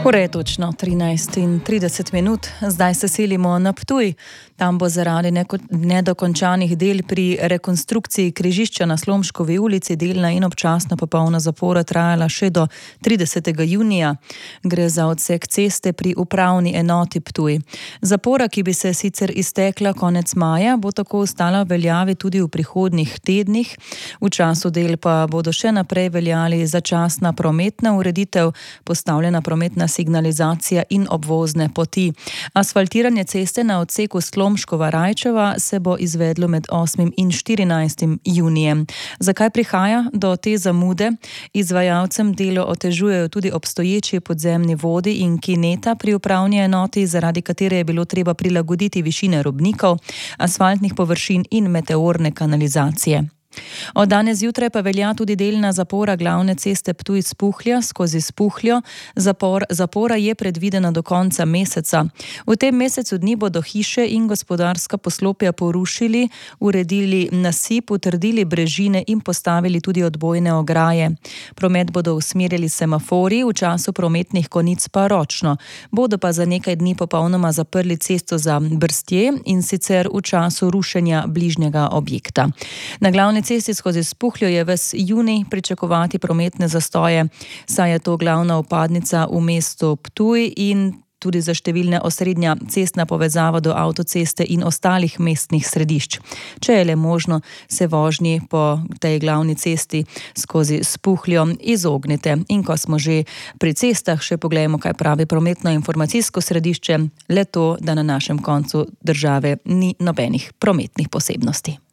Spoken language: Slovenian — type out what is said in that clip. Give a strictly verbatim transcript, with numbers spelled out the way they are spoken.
Ura je točno trinajst in trideset minut, zdaj se selimo na Ptuj. Tam bo zaradi neko, nedokončanih del pri rekonstrukciji križišča na Slomškovi ulici delna in občasna popolna zapora trajala še do tridesetega junija. Gre za odsek ceste pri upravni enoti Ptuj. Zapora, ki bi se sicer iztekla konec maja, bo tako ostala v veljavi tudi v prihodnjih tednih. V času del pa bodo še naprej veljali začasna prometna ureditev, postavljena prometna signalizacija in obvozne poti. Asfaltiranje ceste na odseku Slomškova-Rajčeva se bo izvedlo med osmim in štirinajstim junijem. Zakaj prihaja do te zamude? Izvajalcem delo otežujejo tudi obstoječi podzemni vodi in kineta pri upravni enoti, zaradi katere je bilo treba prilagoditi višine robnikov, asfaltnih površin in meteorne kanalizacije. Od danes zjutraj pa velja tudi delna zapora glavne ceste Ptuj-Spuhlja skozi Spuhljo. Zapor, zapora je predvidena do konca meseca. V tem mesecu dni bodo hiše in gospodarska poslopja porušili, uredili nasip, utrdili brežine in postavili tudi odbojne ograje. Promet bodo usmerjali semafori, v času prometnih konic pa ročno. Bodo pa za nekaj dni popolnoma zaprli cesto za Brstje in sicer v času rušenja bližnjega objekta. Na glavni cesti skozi Spuhljo je ves junij pričakovati prometne zastoje, saj je to glavna vpadnica v mestu Ptuj in tudi za številne osrednja cestna povezava do avtoceste in ostalih mestnih središč. Če je le možno, se vožnji po tej glavni cesti skozi Spuhljo izognite. In ko smo že pri cestah, še poglejmo, kaj pravi prometno-informacijsko središče, le to, da na našem koncu države ni nobenih prometnih posebnosti.